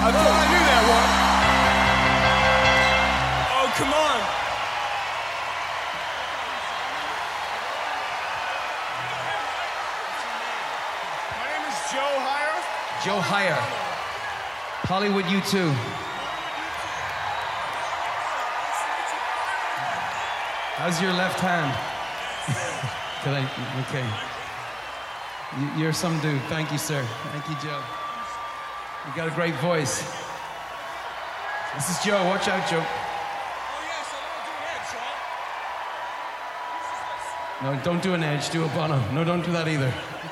I thought I knew that one. Oh, come on. My name is Joe Heyer. Joe Heyer. Hollywood U2. How's your left hand? Okay. You're some dude. Thank you, sir. Thank you, Joe. You got a great voice. This is Joe. Watch out, Joe. Oh, yes, I don't do an edge, right? No, don't do an Edge. Do a Bono. No, don't do that either.